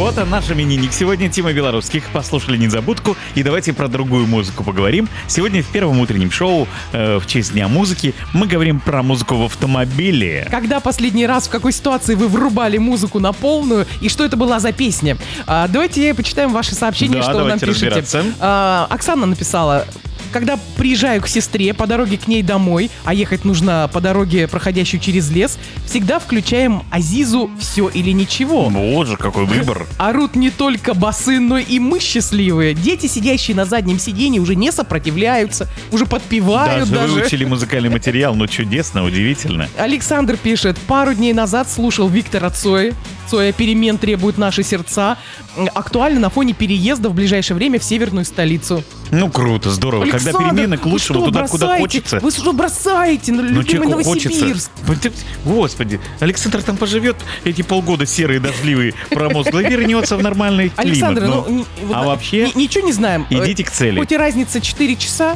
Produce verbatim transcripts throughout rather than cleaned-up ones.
Вот он, наш именинник. Сегодня Тима Белорусских. Послушали «Незабудку». И давайте про другую музыку поговорим. Сегодня в первом утреннем шоу э, в честь Дня музыки мы говорим про музыку в автомобиле. Когда последний раз, в какой ситуации вы врубали музыку на полную, и что это была за песня? А, давайте почитаем ваши сообщения, Да, что вы нам пишете. А, Оксана написала: когда приезжаю к сестре по дороге к ней домой, а ехать нужно по дороге, проходящей через лес, всегда включаем Азизу «Все или ничего». Вот же какой выбор. Орут не только басы, но и мы счастливые. Дети, сидящие на заднем сидении, уже не сопротивляются, уже подпевают даже. даже. выучили музыкальный материал, ну чудесно, удивительно. Александр пишет: пару дней назад слушал Виктора Цоя. Цоя «Перемен требуют наши сердца». Актуально на фоне переезда в ближайшее время в северную столицу. Ну круто, здорово. Александр, когда перемены к лучшему, вы что, туда, куда бросаете? хочется. Вы что бросаете? Ну, Ну, любимый человеку Новосибирск. хочется. Господи, Александр там поживет эти полгода серые, дождливые, промозглые, вернется в нормальный климат. Александр, ну, ну, а вот, вообще, ни- ничего не знаем. идите к цели. Хоть и разница четыре часа,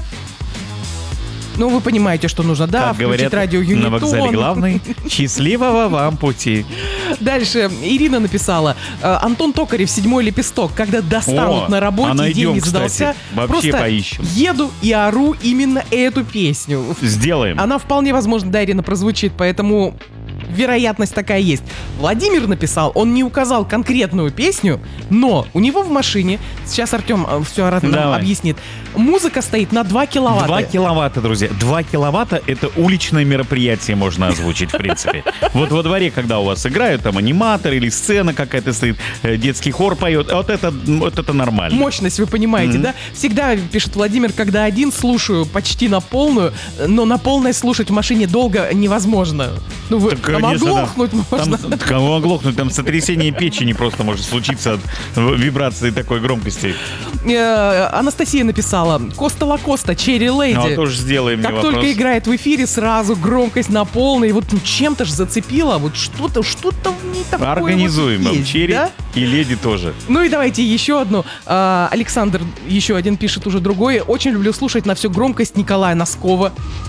ну, вы понимаете, что нужно, да, как включить говорят радио на Юнитон. вокзале главный, счастливого вам пути. Дальше Ирина написала: э, Антон Токарев, «Седьмой лепесток». Когда достанут О, на а работе, найдем, день не кстати. сдался, Вообще просто поищем. еду и ору именно эту песню. Сделаем. Она вполне возможно, да, Ирина, прозвучит, поэтому вероятность такая есть. Владимир написал, он не указал конкретную песню, но у него в машине, сейчас Артем все нам Давай. объяснит, музыка стоит на два киловатта. Два киловатта, друзья. Два киловатта — это уличное мероприятие, можно озвучить, в принципе. Вот во дворе, когда у вас играют, там аниматор или сцена какая-то стоит, э, детский хор поет, вот это, вот это нормально. Мощность, вы понимаете, Мгм. да? Всегда, пишет Владимир, когда один слушаю почти на полную, но на полной слушать в машине долго невозможно. Ну, вы, Так, там конечно, да. оглохнуть можно. Там, кого оглохнуть, там сотрясение печени просто может случиться от вибрации такой громкости. Э, Анастасия написала: Коста Лакоста, Черри Ну, а Леди. тоже сделаем, Как не только вопрос. играет в эфире, сразу громкость на полной. И вот ну, чем-то же зацепило. Вот что-то, что-то в ней такое Организуем вот вам есть, Черри да? и Леди тоже. Ну и давайте еще одну. А, Александр еще один пишет, уже другой. Очень люблю слушать на всю громкость Николая Носкова.